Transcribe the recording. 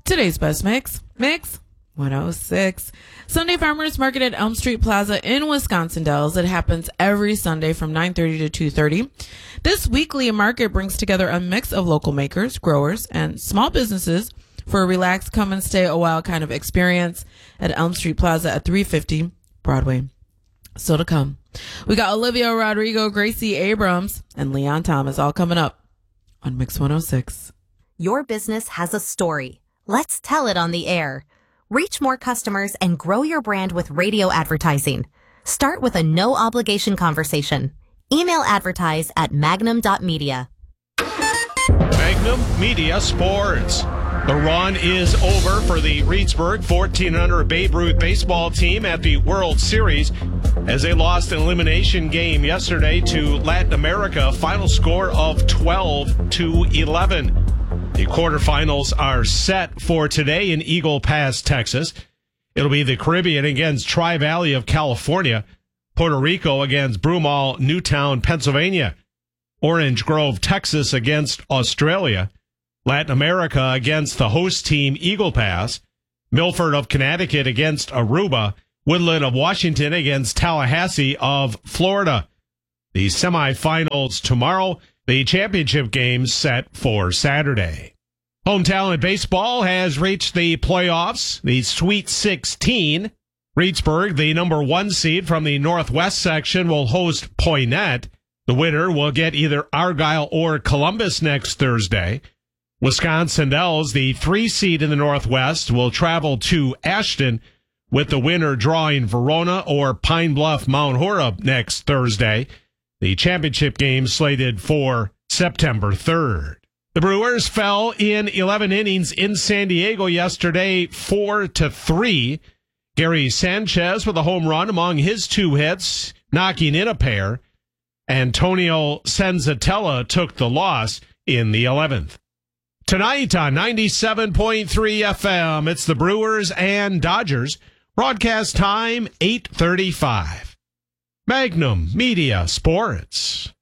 Today's best mix, Mix 106. Sunday Farmers Market at Elm Street Plaza in Wisconsin Dells. It happens every Sunday from 9:30 to 2:30. This weekly market brings together a mix of local makers, growers, and small businesses for a relaxed, come and stay a while kind of experience at Elm Street Plaza at 350 Broadway. Still to come, we got Olivia Rodrigo, Gracie Abrams, and Leon Thomas all coming up on Mix 106. Your business has a story. Let's tell it on the air. Reach more customers and grow your brand with radio advertising. Start with a no-obligation conversation. Email advertise at magnum.media. Magnum Media Sports. The run is over for the Reedsburg 1400 Babe Ruth baseball team at the World Series as they lost an elimination game yesterday to Latin America. Final score of 12-11. The quarterfinals are set for today in Eagle Pass, Texas. It'll be the Caribbean against Tri-Valley of California, Puerto Rico against Broomall, Newtown, Pennsylvania, Orange Grove, Texas against Australia, Latin America against the host team Eagle Pass, Milford of Connecticut against Aruba, Woodland of Washington against Tallahassee of Florida. The semifinals tomorrow. The championship games set for Saturday. Home Talent Baseball has reached the playoffs, the Sweet 16. Reedsburg, the number 1 seed from the Northwest section, will host Poynette. The winner will get either Argyle or Columbus next Thursday. Wisconsin Dells, the 3 seed in the Northwest, will travel to Ashton, with the winner drawing Verona or Pine Bluff Mount Horeb next Thursday. The championship game slated for September 3rd. The Brewers fell in 11 innings in San Diego yesterday, 4-3. Gary Sanchez with a home run among his 2 hits, knocking in a pair. Antonio Senzatella took the loss in the 11th. Tonight on 97.3 FM, it's the Brewers and Dodgers. Broadcast time, 8:35. Magnum Media Sports.